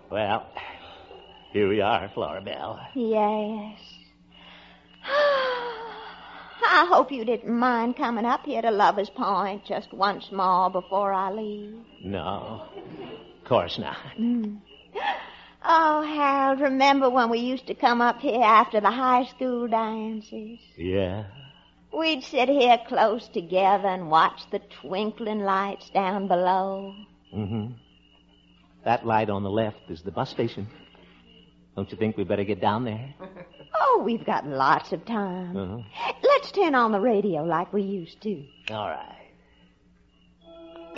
Well, here we are, Floribel. Yes. I hope you didn't mind coming up here to Lover's Point just once more before I leave. No, of course not. Oh, Harold, remember when we used to come up here after the high school dances? Yeah? We'd sit here close together and watch the twinkling lights down below. Mm-hmm. That light on the left is the bus station. Don't you think we better get down there? Oh, we've got lots of time. Uh-huh. Let's turn on the radio like we used to. All right.